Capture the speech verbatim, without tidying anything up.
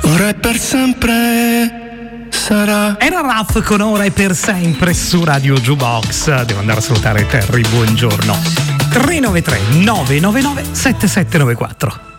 Ora e per sempre sarà. Era Raff con Ora e per sempre su Radio Jukebox. Devo andare a salutare Terry, buongiorno. tre nove tre nove nove nove sette sette nove quattro.